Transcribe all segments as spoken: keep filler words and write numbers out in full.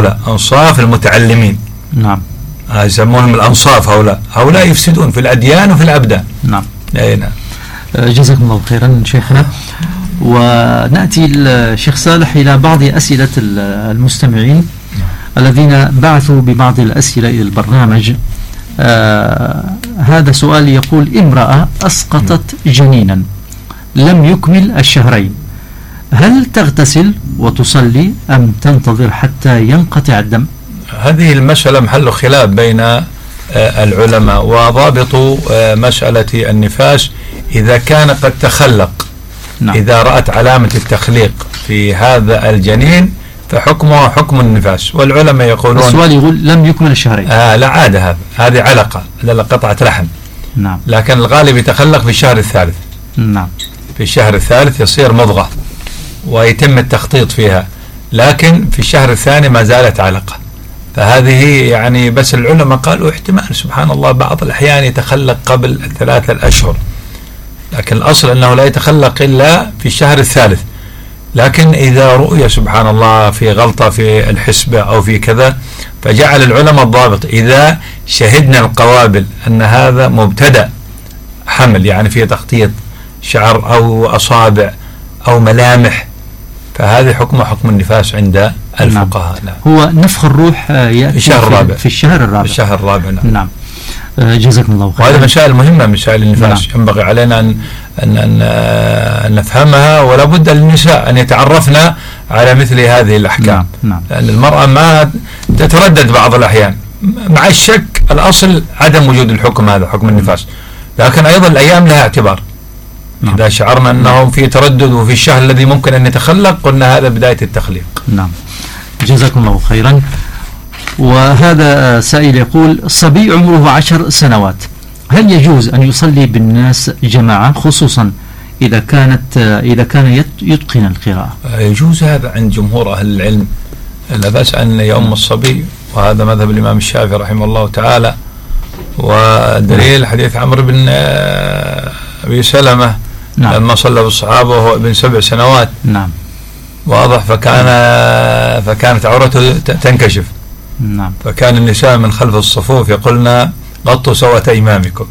هؤلاء أنصاف المتعلمين. نعم. يسمونهم الأنصاف. هؤلاء هؤلاء يفسدون في الأديان وفي الأبدان. نعم. أي نعم. جزاكم الله خيرا شيخنا. ونأتي الشيخ صالح إلى بعض أسئلة المستمعين الذين بعثوا ببعض الأسئلة إلى البرنامج. آه هذا سؤال يقول: امرأة أسقطت جنينا لم يكمل الشهرين، هل تغتسل وتصلي أم تنتظر حتى ينقطع الدم؟ هذه المسألة محل خلاف بين آه العلماء، وضابط آه مسألة النفاس إذا كان قد تخلق. نعم. إذا رأت علامة التخليق في هذا الجنين فحكمه حكم النفاس. والعلماء يقولون السؤال يقول لم يكمل الشهرين. آه لا عادة، هذا هذه علقة، هذا قطعة لحم. نعم. لكن الغالب يتخلق في الشهر الثالث. نعم. في الشهر الثالث يصير مضغة ويتم التخطيط فيها، لكن في الشهر الثاني ما زالت علقة. فهذه يعني بس العلماء قالوا احتمال، سبحان الله، بعض الأحيان يتخلق قبل الثلاثة الأشهر، لكن الأصل أنه لا يتخلق إلا في الشهر الثالث. لكن إذا رؤية سبحان الله في غلطة في الحسبة أو في كذا، فجعل العلماء الضابط إذا شهدنا القوابل أن هذا مبتدأ حمل، يعني في تخطيط شعر أو أصابع أو ملامح، فهذه حكم حكم النفاس عند الفقهاء. نعم. هو نفخ الروح يأتي الشهر الرابع. في الشهر الرابع. الشهر الرابع. نعم. نعم. جزاكم الله خيرا. وهذه مسائل مهمة، مسائل النفاس. نعم. ينبغي علينا أن, أن, أن, أن نفهمها، ولا بد للنساء أن يتعرفن على مثل هذه الأحكام. نعم. نعم. لأن المرأة ما تتردد بعض الأحيان، مع الشك الأصل عدم وجود الحكم، هذا حكم النفاس، لكن أيضا الأيام لها اعتبار. نعم. إذا شعرنا أنه في تردد وفي الشهر الذي ممكن أن يتخلق، قلنا هذا بداية التخليق. نعم. جزاكم الله خيرا. وهذا سائل يقول: صبي عمره عشر سنوات، هل يجوز أن يصلي بالناس جماعة، خصوصا إذا كانت إذا كان يتقن القراءة؟ يجوز هذا عند جمهور أهل العلم، لا بأس أن يؤم الصبي، وهذا مذهب الإمام الشافعي رحمه الله تعالى. ودليل حديث عمرو بن أبي سلمة. نعم. لما صلى بالصحابة وهو ابن سبع سنوات. نعم. واضح. فكان فكانت عورته تنكشف. نعم. فكان النساء من خلف الصفوف يقولن: غطوا سوءة إمامكم.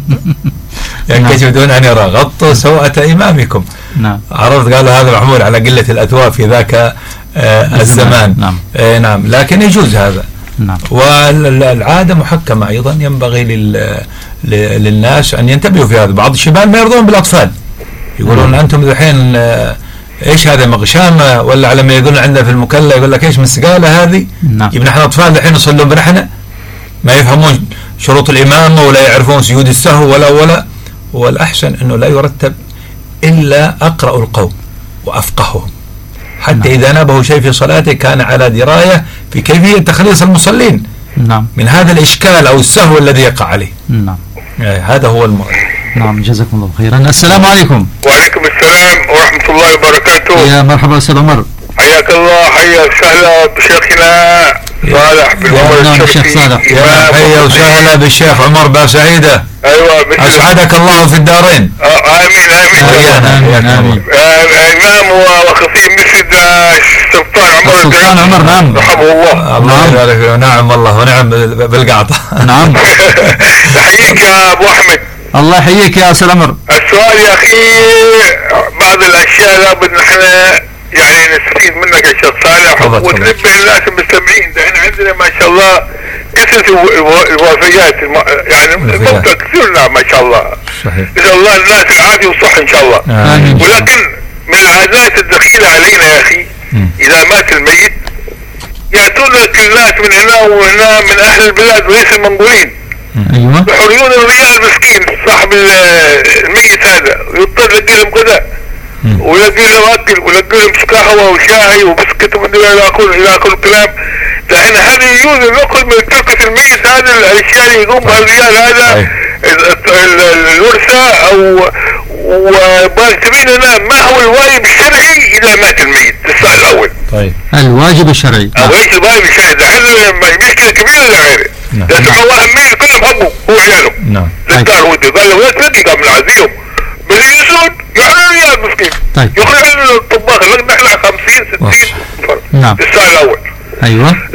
ينكشف دون أن يرى. غطوا سوءة إمامكم. نعم. عرفت؟ قالوا هذا محمول على قلة الأثواب في ذاك آه الزمان. نعم. آه نعم. لكن يجوز هذا. نعم. والعادة محكمة أيضا، ينبغي لل للناس أن ينتبهوا في هذا. بعض الشباب ما يرضون بالأطفال، يقولون: نعم. أنتم الحين آه ايش هذا، مغشامة؟ ولا على ما يقولون عندنا في المكلا يقول لك ايش مسقالة هذه. نعم. يبقى نحن اطفال الحين يصلون بنحن، ما يفهمون شروط الامامة ولا يعرفون سجود السهو ولا ولا والأحسن أنه لا يرتب إلا أقرأ القوم وأفقههم، حتى نعم. إذا نابه شيء في صلاته كان على دراية في كيفية تخليص المصلين نعم. من هذا الإشكال أو السهو الذي يقع عليه. نعم. هذا هو المراد. نعم. جزاكم الله خيرا. السلام عليكم. وعليكم السلام ورحمة الله وبركاته. يا مرحبا أستاذ عمر. حياك الله. حيا وسهلا بشيخنا صالح بن عمر الشرقي. يا حيا وسهلا بالشيخ عمر باسعيدة. ايوه اسعدك الله في الدارين. امين امين امين امين. امام وخطيب مسجد السلطان عمر السلطان عمر. نعم. رحمه الله. الله يبارك فيه. نعم والله ونعم بالقعطة. نعم. تحييك يا ابو احمد. الله يحييك يا استاذ عمر. السؤال يا اخي، بعض الاشياء لابد نحن يعني نستفيد منك يا شيخ صالح وننبه الناس المستمعين. لان عندنا ما شاء الله كثرة الوفيات، يعني الموتى كثير ما شاء الله. صحيح. نسأل الله الناس العافية والصحة ان شاء الله. آمين. ولكن من العادات الدخيلة علينا يا اخي، م. اذا مات الميت يأتون لك الناس من هنا وهنا من اهل البلاد وليس المنقولين. ايوه. يحريون الرجال المسكين صاحب الميت هذا، ويضطر يلقي لهم غداء ويلقي لهم اكل ويلقي لهم قهوه وشاي وبسكت ومن الى اخره الى اخره كلام. فاحنا هذا يجوز ناخذ من تركه الميت هذا الاشياء اللي يقوم بها الرجال هذا الورثه، او وباكتبين لنا ما هو الواجب الشرعي اذا مات الميت. السؤال الاول. طيب. الواجب الشرعي. او ايش الواجب الشرعي؟ ده هذا مشكله كبيره لغيره. نعم. ده سمع واحد ميت كلهم حقه هو عياله. نعم. للدار ودي قال له لا تلقي قبل عزيهم بلي يسود يحرر يا مسكين. طيب. يخرج الطباخ لك نحن خمسين ستين فرد. نعم. السؤال الاول. ايوه.